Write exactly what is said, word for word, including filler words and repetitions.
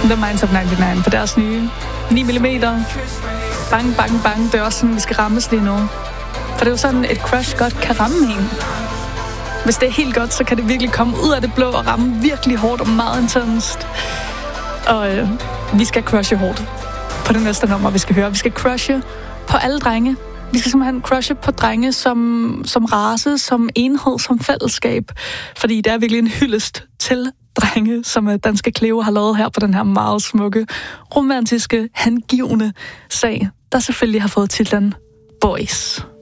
The Minds of nioghalvfems på deres nye ni millimeter. Bang, bang, bang. Det er også sådan, vi skal rammes lige nu. For det er jo sådan, et crush godt kan ramme en. Hvis det er helt godt, så kan det virkelig komme ud af det blå og ramme virkelig hårdt og meget intenst. Og øh, vi skal crushe hårdt på det næste nummer, vi skal høre. Vi skal crushe på alle drenge. Vi skal simpelthen crushe på drenge som, som race, som enhed, som fællesskab. Fordi det er virkelig en hyldest til drenge, som Danske Cleo har lavet her på den her meget smukke, romantiske, hengivne sag, der selvfølgelig har fået titlen Boys.